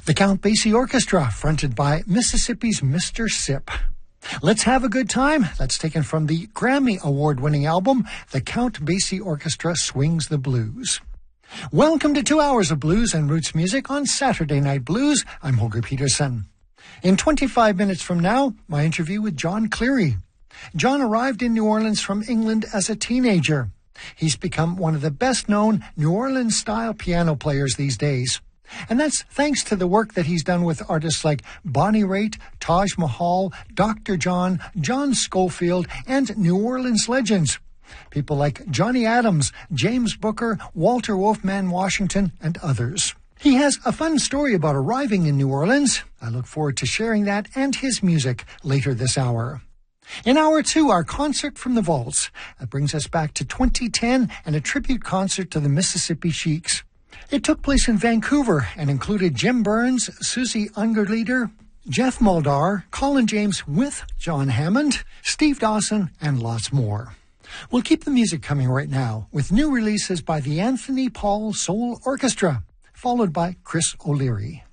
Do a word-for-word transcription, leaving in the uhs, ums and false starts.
The Count Basie Orchestra, fronted by Mississippi's Mister Sip. Let's Have a Good Time. That's taken from the Grammy Award-winning album, The Count Basie Orchestra Swings the Blues. Welcome to two hours of blues and roots music on Saturday Night Blues. I'm Holger Peterson. In twenty-five minutes from now, my interview with John Cleary. John arrived in New Orleans from England as a teenager. He's become one of the best-known New Orleans-style piano players these days. And that's thanks to the work that he's done with artists like Bonnie Raitt, Taj Mahal, Doctor John, John Scofield, and New Orleans legends. People like Johnny Adams, James Booker, Walter Wolfman Washington, and others. He has a fun story about arriving in New Orleans. I look forward to sharing that and his music later this hour. In hour two, our concert from the vaults. That brings us back to twenty ten and a tribute concert to the Mississippi Sheiks. It took place in Vancouver and included Jim Burns, Susie Ungerleider, Jeff Muldaur, Colin James with John Hammond, Steve Dawson, and lots more. We'll keep the music coming right now with new releases by the Anthony Paul Soul Orchestra, followed by Chris O'Leary.